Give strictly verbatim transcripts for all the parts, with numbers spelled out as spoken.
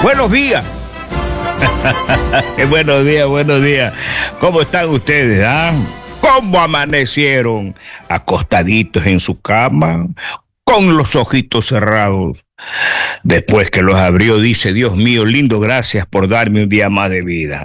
Buenos días. Buenos días, buenos días. ¿Cómo están ustedes? ¿Ah? ¿Cómo amanecieron? ¿Acostaditos en su cama? Con los ojitos cerrados. Después que los abrió, dice: Dios mío, lindo, gracias por darme un día más de vida.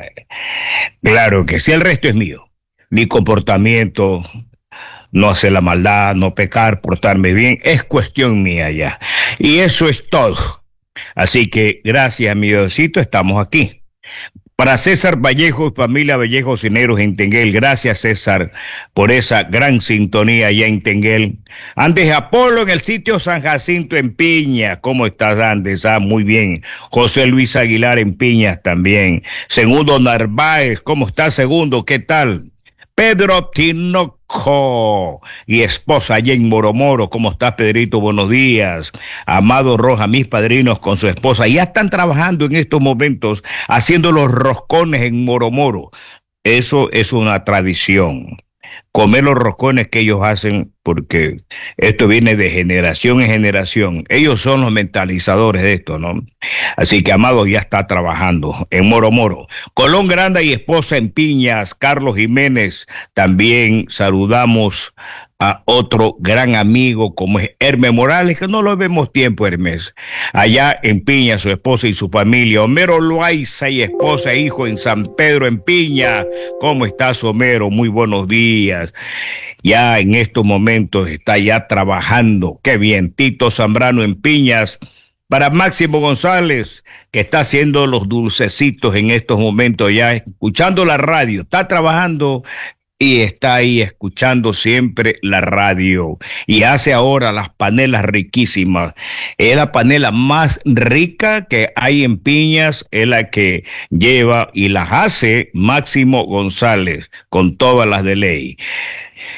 Claro que sí, el resto es mío. Mi comportamiento, no hacer la maldad, no pecar, portarme bien, es cuestión mía ya. Y eso es todo. Así que gracias, mi Diosito, estamos aquí. Para César Vallejo y familia Vallejo Cineros en Tenguel, gracias César por esa gran sintonía allá en Tenguel. Andes Apolo en el sitio San Jacinto en Piña, ¿cómo estás Andes? Ah, muy bien. José Luis Aguilar en Piñas también. Segundo Narváez, ¿cómo estás Segundo? ¿Qué tal? Pedro Tinoco y esposa allá en Moromoro. ¿Cómo estás, Pedrito? Buenos días. Amado Roja, mis padrinos con su esposa, ya están trabajando en estos momentos haciendo los roscones en Moromoro. Eso es una tradición. Comer los roscones que ellos hacen, porque esto viene de generación en generación. Ellos son los mentalizadores de esto, ¿no? Así que Amado ya está trabajando en Moro Moro. Colón Granda y esposa en Piñas, Carlos Jiménez. También saludamos a otro gran amigo como es Hermes Morales, que no lo vemos tiempo, Hermes. Allá en Piña, su esposa y su familia. Homero Loaiza y esposa e hijo en San Pedro en Piña. ¿Cómo estás, Homero? Muy buenos días. Ya en estos momentos está ya trabajando. Qué bien. Tito Zambrano en Piñas. Para Máximo González, que está haciendo los dulcecitos en estos momentos, ya escuchando la radio, está trabajando y está ahí escuchando siempre la radio. Y hace ahora las panelas riquísimas. Es la panela más rica que hay en Piñas, es la que lleva y las hace Máximo González, con todas las de ley.